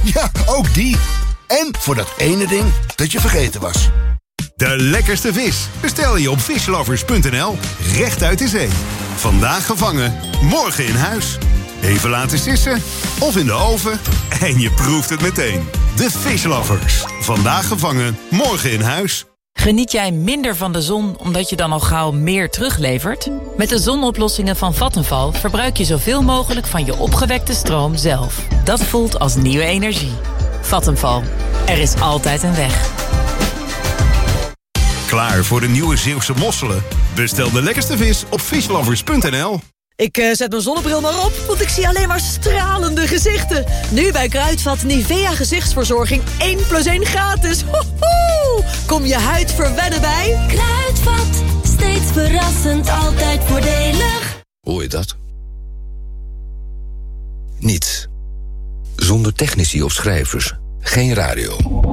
Ja, ook die. En voor dat ene ding dat je vergeten was. De lekkerste vis bestel je op fishlovers.nl. Recht uit de zee. Vandaag gevangen, morgen in huis. Even laten sissen of in de oven en je proeft het meteen. De Fishlovers. Vandaag gevangen, morgen in huis. Geniet jij minder van de zon omdat je dan al gauw meer teruglevert? Met de zonoplossingen van Vattenfall verbruik je zoveel mogelijk van je opgewekte stroom zelf. Dat voelt als nieuwe energie. Vattenfall. Er is altijd een weg. Klaar voor de nieuwe Zeeuwse mosselen? Bestel de lekkerste vis op fishlovers.nl. Ik zet mijn zonnebril maar op, want ik zie alleen maar stralende gezichten. Nu bij Kruidvat Nivea gezichtsverzorging 1+1 gratis. Hoho! Kom je huid verwennen bij Kruidvat, steeds verrassend, altijd voordelig. Hoor je dat? Niets. Zonder technici of schrijvers, geen radio.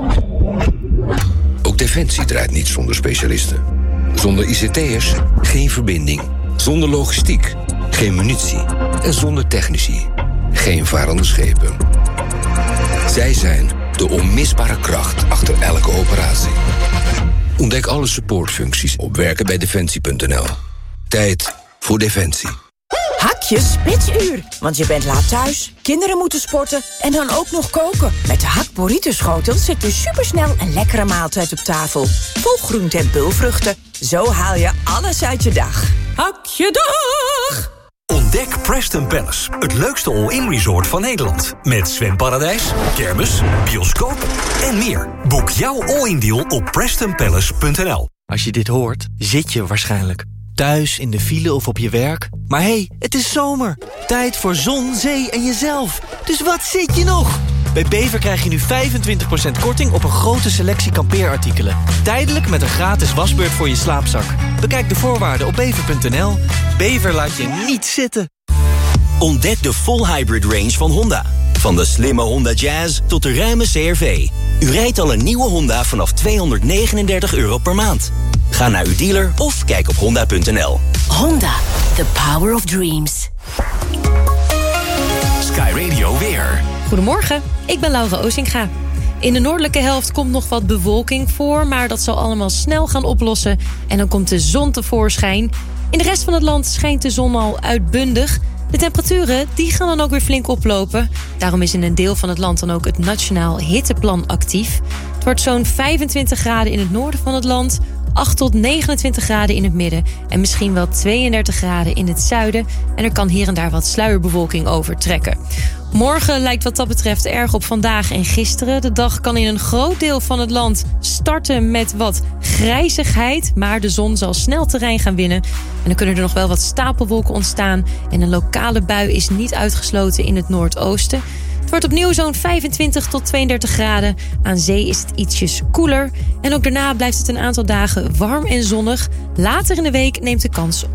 Ook Defensie draait niet zonder specialisten. Zonder ICT'ers, geen verbinding. Zonder logistiek, geen munitie. En zonder technici, geen varende schepen. Zij zijn de onmisbare kracht achter elke operatie. Ontdek alle supportfuncties op werkenbijdefensie.nl. Tijd voor Defensie. Hakjes Spitsuur, want je bent laat thuis, kinderen moeten sporten en dan ook nog koken. Met de Hak Burrito schotel zit je supersnel een lekkere maaltijd op tafel. Vol groente en peulvruchten. Zo haal je alles uit je dag. Hakje dag! Ontdek Preston Palace, het leukste all-in resort van Nederland. Met zwemparadijs, kermis, bioscoop en meer. Boek jouw all-in deal op prestonpalace.nl. Als je dit hoort, zit je waarschijnlijk thuis, in de file of op je werk. Maar hé, het is zomer. Tijd voor zon, zee en jezelf. Dus wat zit je nog? Bij Bever krijg je nu 25% korting op een grote selectie kampeerartikelen. Tijdelijk met een gratis wasbeurt voor je slaapzak. Bekijk de voorwaarden op bever.nl. Bever laat je niet zitten. Ontdek de full hybrid range van Honda. Van de slimme Honda Jazz tot de ruime CR-V. U rijdt al een nieuwe Honda vanaf €239 per maand. Ga naar uw dealer of kijk op honda.nl. Honda, the power of dreams. Sky Radio weer. Goedemorgen, ik ben Laura Ozinga. In de noordelijke helft komt nog wat bewolking voor, maar dat zal allemaal snel gaan oplossen en dan komt de zon tevoorschijn. In de rest van het land schijnt de zon al uitbundig. De temperaturen die gaan dan ook weer flink oplopen. Daarom is in een deel van het land dan ook het Nationaal Hitteplan actief. Het wordt zo'n 25 graden in het noorden van het land, 8 tot 29 graden in het midden en misschien wel 32 graden in het zuiden. En er kan hier en daar wat sluierbewolking overtrekken. Morgen lijkt wat dat betreft erg op vandaag en gisteren. De dag kan in een groot deel van het land starten met wat grijzigheid, maar de zon zal snel terrein gaan winnen. En dan kunnen er nog wel wat stapelwolken ontstaan en een lokale bui is niet uitgesloten in het noordoosten. Het wordt opnieuw zo'n 25 tot 32 graden. Aan zee is het ietsjes koeler. En ook daarna blijft het een aantal dagen warm en zonnig. Later in de week neemt de kans